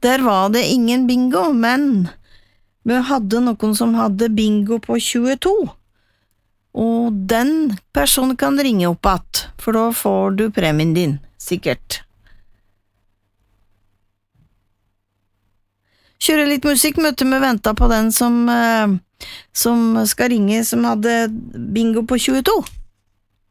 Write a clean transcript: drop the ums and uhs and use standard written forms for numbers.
Der var det ingen bingo, men vi hadde noen som hadde bingo på 22, og den personen kan ringe opp att, for da får du premien din, sikkert. Kjøre litt musikk, møte med venta på den som skal ringe, som hadde bingo på 22.